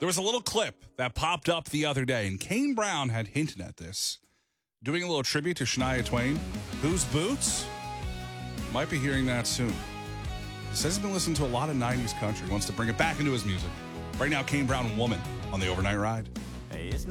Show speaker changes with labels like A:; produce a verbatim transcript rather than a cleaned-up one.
A: There was a little clip that popped up the other day, and Kane Brown had hinted at this. Doing a little tribute to Shania Twain. Whose Boots? Might be hearing that soon. He says he's been listening to a lot of nineties country. Wants to bring it back into his music. Right now, Kane Brown, Woman, on the Overnight Ride.
B: Hey, it's